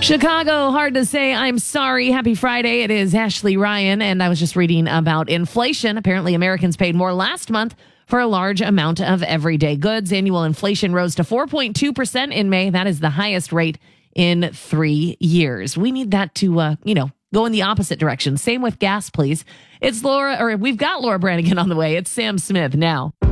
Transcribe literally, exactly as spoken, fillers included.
Chicago, hard to say I'm sorry. Happy Friday. It is Ashley Ryan, and I was just reading about inflation. Apparently, Americans paid more last month for a large amount of everyday goods. Annual inflation rose to four point two percent in May. That is the highest rate in three years. We need that to, uh, you know, go in the opposite direction. Same with gas, please. It's Laura, or we've got Laura Branigan on the way. It's Sam Smith now.